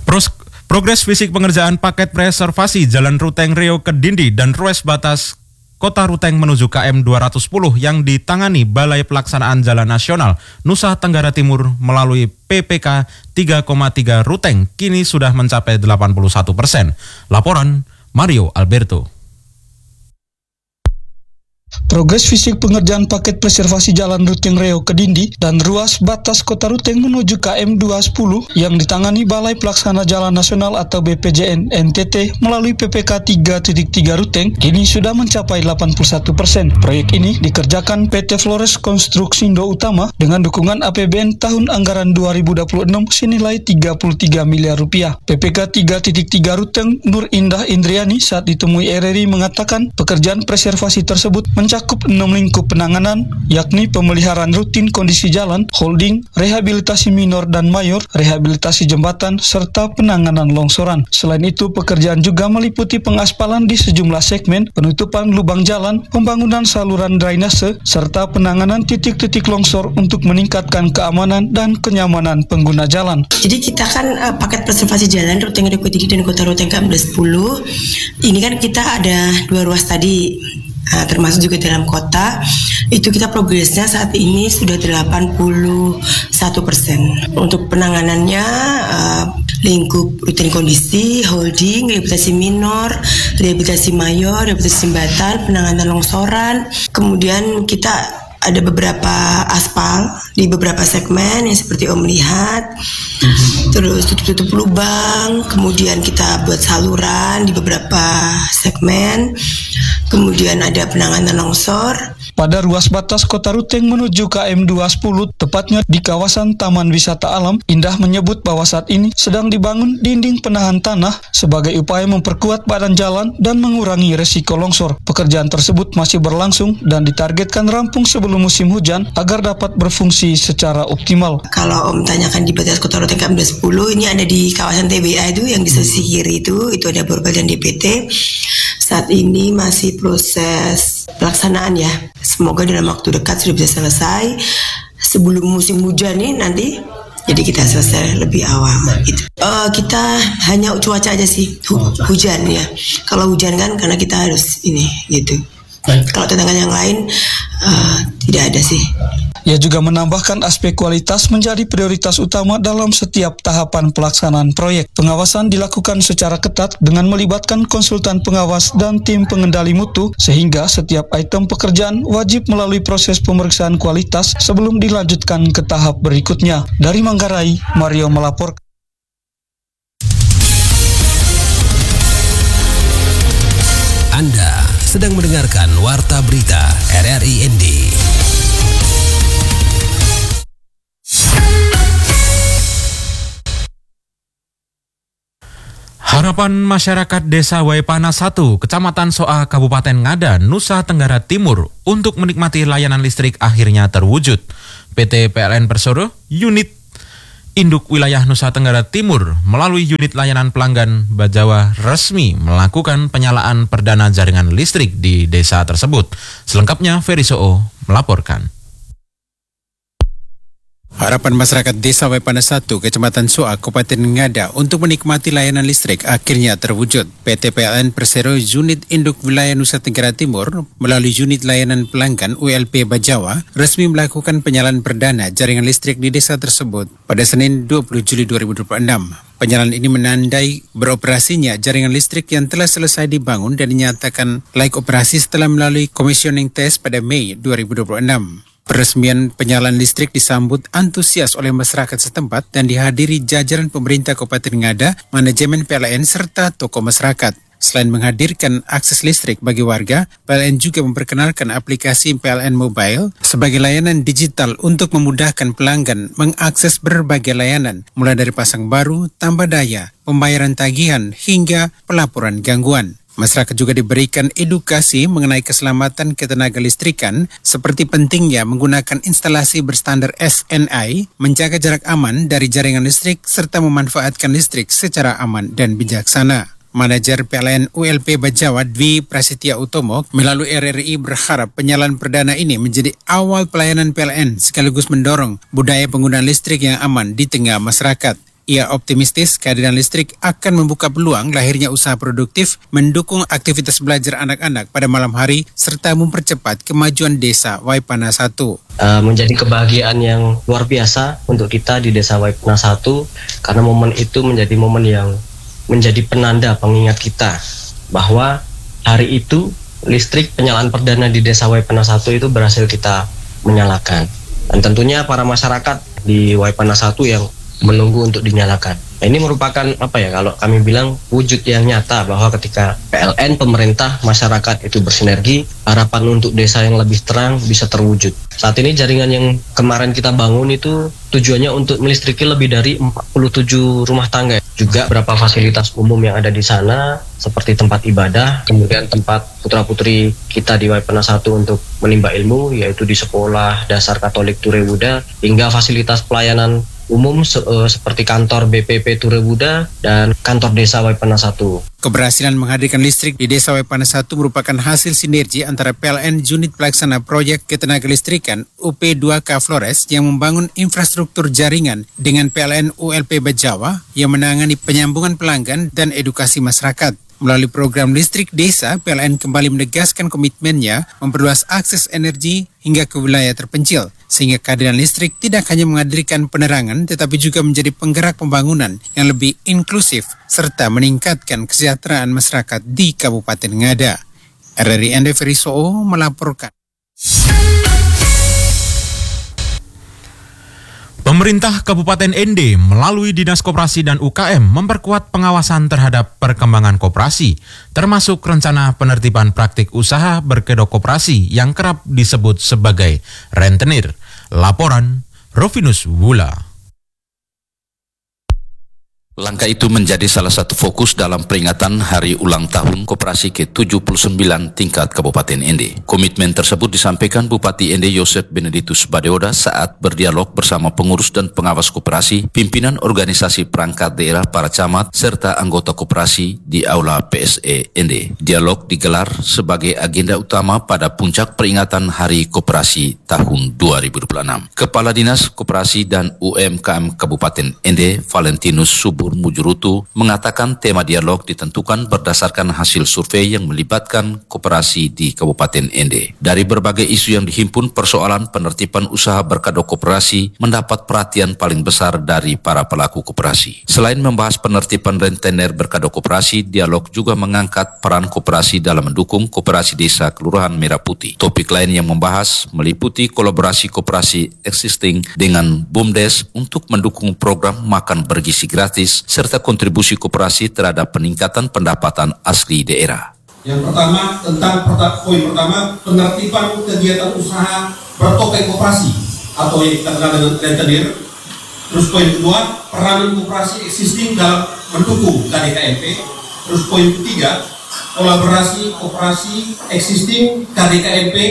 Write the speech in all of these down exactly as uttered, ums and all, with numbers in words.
Pros, progres fisik pengerjaan paket preservasi Jalan Ruteng Rio Kedindi dan ruas batas Kota Ruteng menuju K M dua ratus sepuluh yang ditangani Balai Pelaksanaan Jalan Nasional Nusa Tenggara Timur melalui P P K tiga koma tiga Ruteng kini sudah mencapai delapan puluh satu persen. Laporan Mario Alberto. Progres fisik pengerjaan paket preservasi Jalan Ruteng Rio Kedindi dan ruas batas Kota Ruteng menuju K M dua ratus sepuluh yang ditangani Balai Pelaksana Jalan Nasional atau B P J N N T T melalui P P K tiga titik tiga Ruteng kini sudah mencapai delapan puluh satu persen. Proyek ini dikerjakan P T Flores Konstruksindo Utama dengan dukungan A P B N tahun anggaran dua ribu dua puluh enam senilai tiga puluh tiga miliar rupiah. P P K tiga titik tiga Ruteng Nur Indah Indriani saat ditemui R R I mengatakan pekerjaan preservasi tersebut mencakup enam lingkup penanganan, yakni pemeliharaan rutin kondisi jalan, holding, rehabilitasi minor dan mayor, rehabilitasi jembatan, serta penanganan longsoran. Selain itu, pekerjaan juga meliputi pengaspalan di sejumlah segmen, penutupan lubang jalan, pembangunan saluran drainase, serta penanganan titik-titik longsor untuk meningkatkan keamanan dan kenyamanan pengguna jalan. Jadi kita kan uh, paket preservasi jalan Ruteng Rio Kedindi dan Kota Ruteng K M dua ratus sepuluh, ini kan kita ada dua ruas tadi. Nah, termasuk juga dalam kota, itu kita progresnya saat ini sudah delapan puluh satu persen. Untuk penanganannya, uh, lingkup rutin kondisi, holding, rehabilitasi minor, rehabilitasi mayor, rehabilitasi jembatan, penanganan longsoran. Kemudian kita ada beberapa aspal di beberapa segmen yang seperti Om lihat, mm-hmm. terus tutup-tutup lubang, kemudian kita buat saluran di beberapa segmen, kemudian ada penanganan longsor. Pada ruas batas Kota Ruteng menuju K M dua ratus sepuluh, tepatnya di kawasan Taman Wisata Alam, Indah menyebut bahwa saat ini sedang dibangun dinding penahan tanah sebagai upaya memperkuat badan jalan dan mengurangi resiko longsor. Pekerjaan tersebut masih berlangsung dan ditargetkan rampung sebelum musim hujan agar dapat berfungsi secara optimal. Kalau Om tanyakan di batas Kota Ruteng K M dua ratus sepuluh, ini ada di kawasan T B A itu yang di sisi kiri itu, itu ada Borbal dan D P T. Saat ini masih proses pelaksanaan ya. Semoga dalam waktu dekat sudah bisa selesai sebelum musim hujan nih nanti. Jadi kita selesai lebih awal gitu. Uh, kita hanya cuaca aja sih hu- hujan ya. Kalau hujan kan karena kita harus ini gitu. Kalau tantangan yang lain uh, tidak ada sih. Ia juga menambahkan aspek kualitas menjadi prioritas utama dalam setiap tahapan pelaksanaan proyek. Pengawasan dilakukan secara ketat dengan melibatkan konsultan pengawas dan tim pengendali mutu, sehingga setiap item pekerjaan wajib melalui proses pemeriksaan kualitas sebelum dilanjutkan ke tahap berikutnya. Dari Manggarai, Mario melaporkan. Anda sedang mendengarkan Warta Berita R R I N D. Harapan masyarakat Desa Waipana satu, Kecamatan Soa, Kabupaten Ngada, Nusa Tenggara Timur untuk menikmati layanan listrik akhirnya terwujud. P T P L N Persero, unit induk wilayah Nusa Tenggara Timur melalui unit layanan pelanggan Bajawa resmi melakukan penyalaan perdana jaringan listrik di desa tersebut. Selengkapnya Ferry Soo melaporkan. Harapan masyarakat Desa Waipana satu, Kecamatan Soa, Kabupaten Ngada untuk menikmati layanan listrik akhirnya terwujud. P T P L N Persero Unit Induk Wilayah Nusa Tenggara Timur melalui unit layanan pelanggan U L P Bajawa resmi melakukan penyalaan perdana jaringan listrik di desa tersebut pada Senin dua puluh Juli dua ribu dua puluh enam. Penyalaan ini menandai beroperasinya jaringan listrik yang telah selesai dibangun dan dinyatakan layak operasi setelah melalui commissioning test pada Mei dua ribu dua puluh enam. Peresmian penyalaan listrik disambut antusias oleh masyarakat setempat dan dihadiri jajaran pemerintah Kabupaten Ngada, manajemen P L N serta tokoh masyarakat. Selain menghadirkan akses listrik bagi warga, P L N juga memperkenalkan aplikasi P L N Mobile sebagai layanan digital untuk memudahkan pelanggan mengakses berbagai layanan, mulai dari pasang baru, tambah daya, pembayaran tagihan, hingga pelaporan gangguan. Masyarakat juga diberikan edukasi mengenai keselamatan ketenaga listrikan seperti pentingnya menggunakan instalasi berstandar S N I, menjaga jarak aman dari jaringan listrik, serta memanfaatkan listrik secara aman dan bijaksana. Manajer P L N U L P Bajawa Dwi Prasetya Utomo melalui R R I berharap penyalaan perdana ini menjadi awal pelayanan P L N sekaligus mendorong budaya penggunaan listrik yang aman di tengah masyarakat. Ia optimistis kehadiran listrik akan membuka peluang lahirnya usaha produktif, mendukung aktivitas belajar anak-anak pada malam hari, serta mempercepat kemajuan desa Waipana satu. Uh, menjadi kebahagiaan yang luar biasa untuk kita di desa Waipana satu, karena momen itu menjadi momen yang menjadi penanda pengingat kita bahwa hari itu listrik penyalaan perdana di desa Waipana satu itu berhasil kita menyalakan. Dan tentunya para masyarakat di Waipana satu yang menunggu untuk dinyalakan. Nah, ini merupakan apa ya, kalau kami bilang wujud yang nyata bahwa ketika P L N, pemerintah, masyarakat itu bersinergi, harapan untuk desa yang lebih terang bisa terwujud. Saat ini jaringan yang kemarin kita bangun itu tujuannya untuk melistriki lebih dari empat puluh tujuh rumah tangga. Juga beberapa fasilitas umum yang ada di sana seperti tempat ibadah, kemudian tempat putra-putri kita di Waipana satu untuk menimba ilmu, yaitu di Sekolah Dasar Katolik Turebuda, hingga fasilitas pelayanan umum se uh, seperti kantor B P P Turebuda dan kantor desa Waipana satu. Keberhasilan menghadirkan listrik di desa Waipana satu merupakan hasil sinergi antara P L N Unit Pelaksana Proyek Ketenagalistrikan U P dua K Flores yang membangun infrastruktur jaringan dengan P L N U L P Bajawa yang menangani penyambungan pelanggan dan edukasi masyarakat. Melalui program listrik desa, P L N kembali menegaskan komitmennya memperluas akses energi hingga ke wilayah terpencil, sehingga kehadiran listrik tidak hanya menghadirkan penerangan, tetapi juga menjadi penggerak pembangunan yang lebih inklusif, serta meningkatkan kesejahteraan masyarakat di Kabupaten Ngada. R R I Ende Ferisoo melaporkan. Pemerintah Kabupaten N D melalui Dinas Koperasi dan U K M memperkuat pengawasan terhadap perkembangan koperasi, termasuk rencana penertiban praktik usaha berkedok koperasi yang kerap disebut sebagai rentenir. Laporan Rovinus Wula. Langkah itu menjadi salah satu fokus dalam peringatan Hari Ulang Tahun Koperasi ke tujuh puluh sembilan tingkat Kabupaten N D. Komitmen tersebut disampaikan Bupati N D Yosef Benedictus Badeoda saat berdialog bersama pengurus dan pengawas koperasi, pimpinan organisasi perangkat daerah para camat, serta anggota koperasi di Aula P S E N D. Dialog digelar sebagai agenda utama pada puncak peringatan Hari Koperasi tahun dua ribu dua puluh enam. Kepala Dinas Koperasi dan U M K M Kabupaten N D, Valentinus Subur Mujurutu, mengatakan tema dialog ditentukan berdasarkan hasil survei yang melibatkan koperasi di Kabupaten N D. Dari berbagai isu yang dihimpun, persoalan penertiban usaha berkedok koperasi mendapat perhatian paling besar dari para pelaku koperasi. Selain membahas penertiban rentenir berkedok koperasi, dialog juga mengangkat peran koperasi dalam mendukung koperasi desa Kelurahan Merah Putih. Topik lain yang membahas meliputi kolaborasi koperasi existing dengan BUMDes untuk mendukung program makan bergizi gratis serta kontribusi koperasi terhadap peningkatan pendapatan asli daerah. Yang pertama tentang poin pertama penertiban kegiatan usaha bertopeng koperasi atau yang kita kenal dengan rentenir. Terus poin kedua, peranan koperasi existing dalam mendukung K D K M P. Terus poin ketiga, kolaborasi koperasi existing K D K M P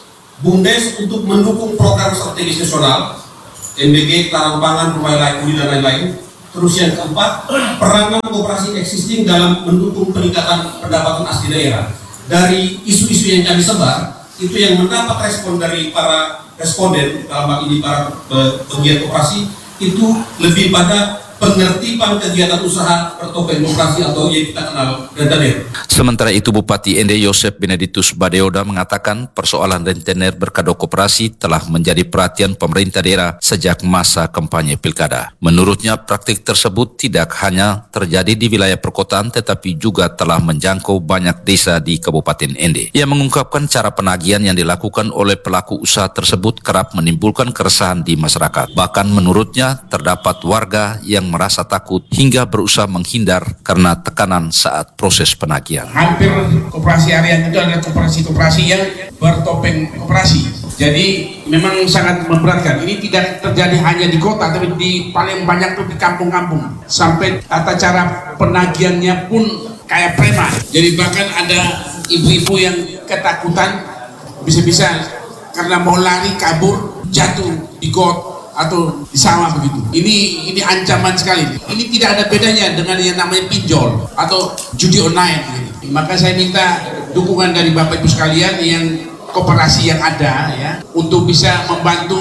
BUMDes untuk mendukung program strategis nasional M B G, ketahanan pangan, rumah layak huni dan lain-lain. Terus yang keempat, peranan koperasi existing dalam mendukung peningkatan pendapatan asli daerah. Dari isu-isu yang kami sebar, itu yang mendapat respon dari para responden, dalam hal ini para penggiat koperasi, itu lebih pada penertiban kegiatan usaha bertopeng koperasi atau yang kita kenal rentenir. Sementara itu, Bupati N D Yosef Benedictus Badeoda mengatakan persoalan rentenir berkedok koperasi telah menjadi perhatian pemerintah daerah sejak masa kampanye pilkada. Menurutnya, praktik tersebut tidak hanya terjadi di wilayah perkotaan tetapi juga telah menjangkau banyak desa di Kabupaten N D. Ia mengungkapkan cara penagihan yang dilakukan oleh pelaku usaha tersebut kerap menimbulkan keresahan di masyarakat. Bahkan menurutnya terdapat warga yang merasa takut hingga berusaha menghindar karena tekanan saat proses penagihan. Hampir koperasi harian itu adalah koperasi-koperasi yang bertopeng koperasi. Jadi memang sangat memberatkan. Ini tidak terjadi hanya di kota, tapi di paling banyak tuh di kampung-kampung. Sampai tata cara penagihannya pun kayak preman. Jadi bahkan ada ibu-ibu yang ketakutan bisa-bisa karena mau lari kabur jatuh di got atau di sawah begitu. Ini ini ancaman sekali. Ini tidak ada bedanya dengan yang namanya pinjol atau judi online gitu. Maka saya minta dukungan dari Bapak Ibu sekalian yang koperasi yang ada ya untuk bisa membantu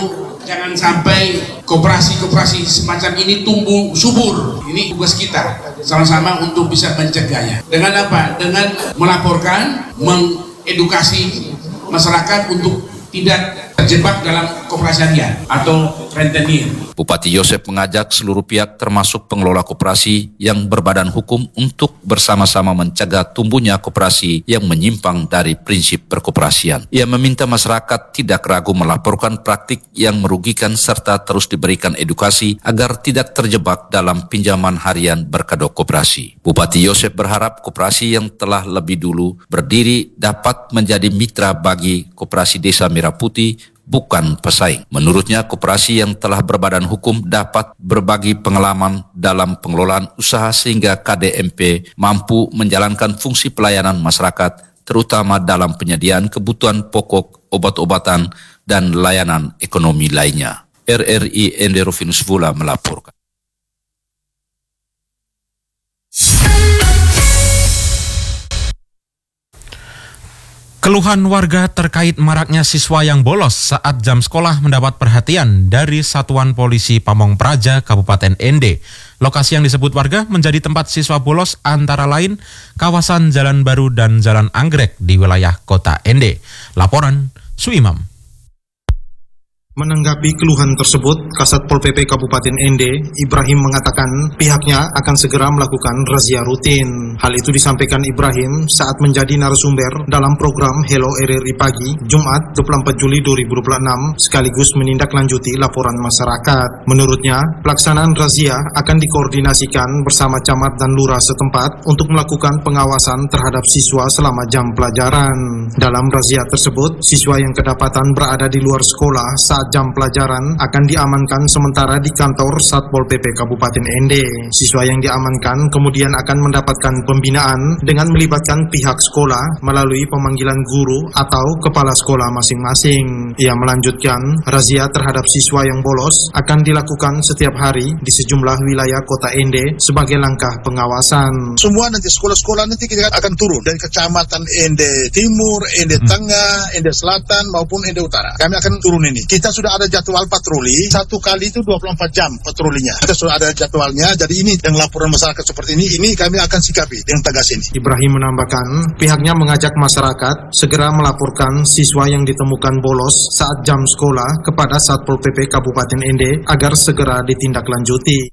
jangan sampai koperasi-koperasi semacam ini tumbuh subur. Ini tugas kita sama-sama untuk bisa mencegahnya. Dengan apa? Dengan melaporkan, mengedukasi masyarakat untuk tidak terjebak dalam koperasi harian atau rentenir. Bupati Yosep mengajak seluruh pihak termasuk pengelola koperasi yang berbadan hukum untuk bersama-sama mencegah tumbuhnya koperasi yang menyimpang dari prinsip perkoperasian. Ia meminta masyarakat tidak ragu melaporkan praktik yang merugikan serta terus diberikan edukasi agar tidak terjebak dalam pinjaman harian berkedok koperasi. Bupati Yosep berharap koperasi yang telah lebih dulu berdiri dapat menjadi mitra bagi koperasi Desa Merah Putih, bukan pesaing. Menurutnya, koperasi yang telah berbadan hukum dapat berbagi pengalaman dalam pengelolaan usaha sehingga K D M P mampu menjalankan fungsi pelayanan masyarakat, terutama dalam penyediaan kebutuhan pokok, obat-obatan, dan layanan ekonomi lainnya. R R I Ende Rovinus Vula melaporkan. Keluhan warga terkait maraknya siswa yang bolos saat jam sekolah mendapat perhatian dari Satuan Polisi Pamong Praja Kabupaten Ende. Lokasi yang disebut warga menjadi tempat siswa bolos antara lain kawasan Jalan Baru dan Jalan Anggrek di wilayah Kota Ende. Laporan Suimam. Menanggapi keluhan tersebut, Kasat Pol P P Kabupaten Ende, Ibrahim mengatakan pihaknya akan segera melakukan razia rutin. Hal itu disampaikan Ibrahim saat menjadi narasumber dalam program Hello R R I Pagi, Jumat dua puluh empat Juli dua ribu dua puluh enam, sekaligus menindaklanjuti laporan masyarakat. Menurutnya, pelaksanaan razia akan dikoordinasikan bersama camat dan lurah setempat untuk melakukan pengawasan terhadap siswa selama jam pelajaran. Dalam razia tersebut, siswa yang kedapatan berada di luar sekolah saat jam pelajaran akan diamankan sementara di kantor Satpol P P Kabupaten Ende. Siswa yang diamankan kemudian akan mendapatkan pembinaan dengan melibatkan pihak sekolah melalui pemanggilan guru atau kepala sekolah masing-masing. Ia melanjutkan, razia terhadap siswa yang bolos akan dilakukan setiap hari di sejumlah wilayah Kota Ende sebagai langkah pengawasan. Semua nanti sekolah-sekolah nanti kita akan turun dari kecamatan Ende Timur, Ende Tengah, Ende Selatan maupun Ende Utara. Kami akan turun ini. Kita sudah ada jadwal patroli, satu kali itu dua puluh empat jam patrolinya. Kita sudah ada jadwalnya, jadi ini yang laporan masyarakat seperti ini, ini kami akan sikapi yang tegas ini. Ibrahim menambahkan, pihaknya mengajak masyarakat segera melaporkan siswa yang ditemukan bolos saat jam sekolah kepada Satpol P P Kabupaten Ende agar segera ditindaklanjuti.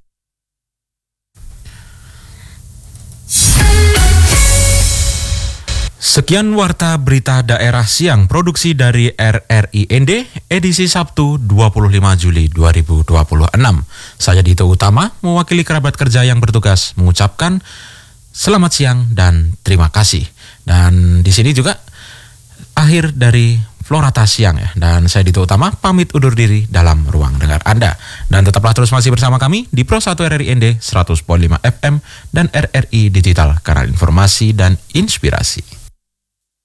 Sekian warta berita daerah siang produksi dari R R I Ende edisi Sabtu dua puluh lima Juli dua ribu dua puluh enam. Saya Dito Utama mewakili kerabat kerja yang bertugas mengucapkan selamat siang dan terima kasih. Dan di sini juga akhir dari Florata siang ya. Dan saya Dito Utama pamit undur diri dalam ruang dengar Anda. Dan tetaplah terus masih bersama kami di Pro satu R R I Ende seratus koma lima F M dan R R I Digital, kanal informasi dan inspirasi.